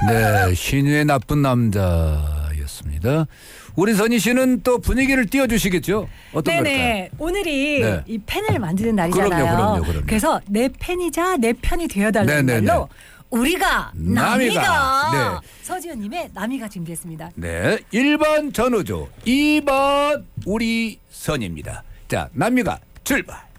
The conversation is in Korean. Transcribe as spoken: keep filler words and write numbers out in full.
네, 신유의 나쁜 남자였습니다. 우리 선희 씨는 또 분위기를 띄워주시겠죠? 어떤 걸까요? 네네. 오늘이 네. 이 펜을 만드는 날이잖아요. 그럼요, 그럼요, 그럼요. 그래서 내 펜이자 내 편이 되어달라는 네네네. 말로 우리가 남이가. 남이가 네. 서지현님의 남이가 준비했습니다. 네, 일 번 전우조, 이 번 우리 선입니다. 자, 남미가 출발.